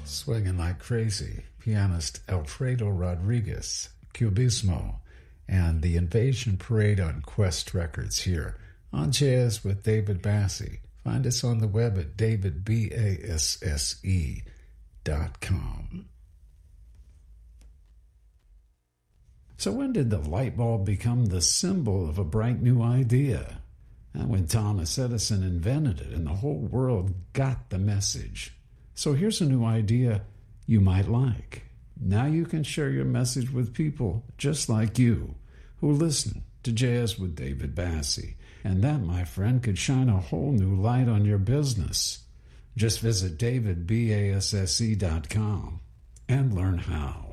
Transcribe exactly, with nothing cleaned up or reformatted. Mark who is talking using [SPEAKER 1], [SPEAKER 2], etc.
[SPEAKER 1] Swinging Like Crazy, pianist Alfredo Rodriguez, Cubismo, and the Invasion Parade on Quest Records here on Jazz with David Basse. Find us on the web at david basse dot com. So when did the light bulb become the symbol of a bright new idea? And when Thomas Edison invented it and the whole world got the message. So here's a new idea you might like. Now you can share your message with people just like you who listen to Jazz with David Basse. And that, my friend, could shine a whole new light on your business. Just visit david basse dot com and learn how.